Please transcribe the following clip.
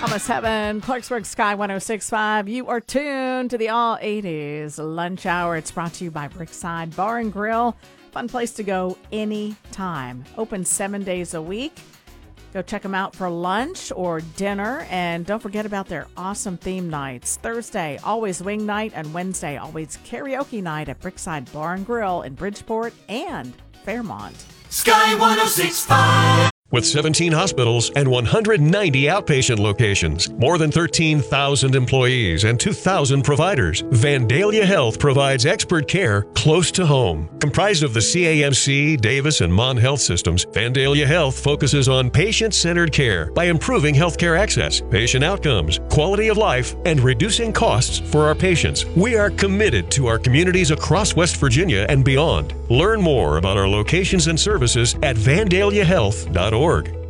Almost heaven, Clarksburg Sky 106.5. You are tuned to the All 80s Lunch Hour. It's brought to you by Brickside Bar and Grill. Fun place to go anytime. Open 7 days a week. Go check them out for lunch or dinner. And don't forget about their awesome theme nights. Thursday, always wing night. And Wednesday, always karaoke night at Brickside Bar and Grill in Bridgeport and Fairmont. Sky 106.5. With 17 hospitals and 190 outpatient locations, more than 13,000 employees and 2,000 providers, Vandalia Health provides expert care close to home. Comprised of the CAMC, Davis, and Mon Health systems, Vandalia Health focuses on patient-centered care by improving healthcare access, patient outcomes, quality of life, and reducing costs for our patients. We are committed to our communities across West Virginia and beyond. Learn more about our locations and services at vandaliahealth.org.